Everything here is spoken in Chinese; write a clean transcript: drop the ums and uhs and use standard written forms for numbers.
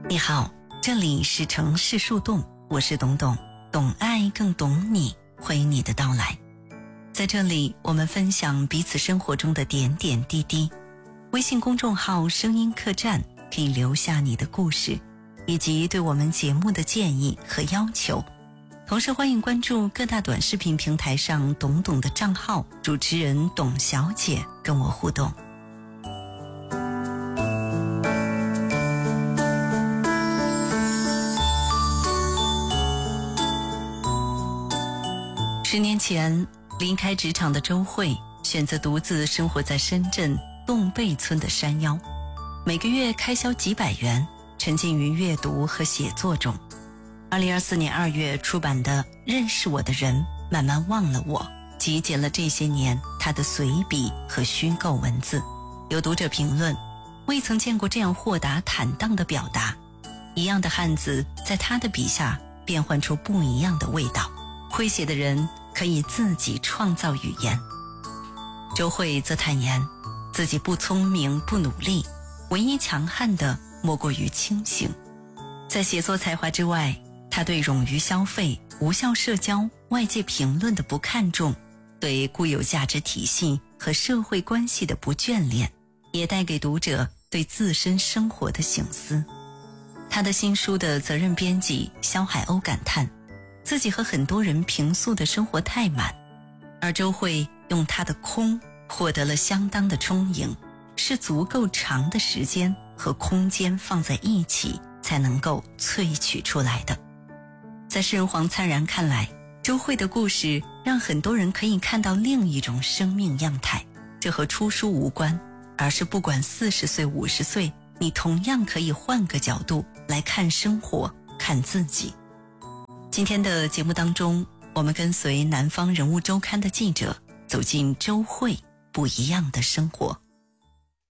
你好，这里是城市树洞，我是董董，懂爱更懂你，欢迎你的到来。在这里，我们分享彼此生活中的点点滴滴。微信公众号声音客栈可以留下你的故事，以及对我们节目的建议和要求。同时欢迎关注各大短视频平台上董董的账号，主持人董小姐跟我互动。10年前离开职场的周慧选择独自生活在深圳洞贝村的山腰，每个月开销几百元，沉浸于阅读和写作中。2024年2月出版的《认识我的人慢慢忘了我》，集结了这些年他的随笔和虚构文字。有读者评论，未曾见过这样豁达坦荡的表达，一样的汉字在他的笔下变换出不一样的味道。会写的人可以自己创造语言。周慧则坦言，自己不聪明不努力，唯一强悍的莫过于清醒。在写作才华之外，他对冗余消费、无效社交、外界评论的不看重，对固有价值体系和社会关系的不眷恋，也带给读者对自身生活的省思。他的新书的责任编辑肖海鸥感叹，自己和很多人平素的生活太满，而周慧用她的空获得了相当的充盈，是足够长的时间和空间放在一起才能够萃取出来的。在诗人黄灿然看来，周慧的故事让很多人可以看到另一种生命样态，这和出书无关，而是不管40岁50岁，你同样可以换个角度来看生活，看自己。今天的节目当中，我们跟随南方人物周刊的记者走进周慧不一样的生活。